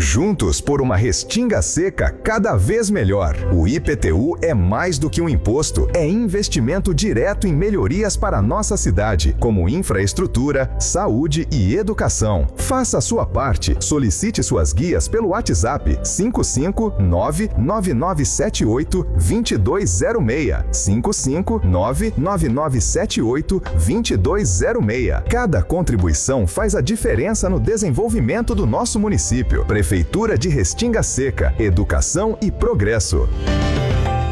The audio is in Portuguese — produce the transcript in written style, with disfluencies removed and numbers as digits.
Juntos por uma Restinga Seca cada vez melhor. O IPTU é mais do que um imposto, é investimento direto em melhorias para a nossa cidade, como infraestrutura, saúde e educação. Faça a sua parte. Solicite suas guias pelo WhatsApp 55999782206. 55999782206. Cada contribuição faz a diferença no desenvolvimento do nosso município. Prefeitura de Restinga Seca, educação e progresso.